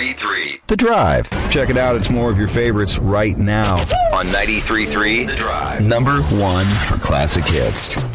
93.3 The Drive. Check it out. It's more of your favorites right now. on 93.3 The Drive. Number 1 for classic hits.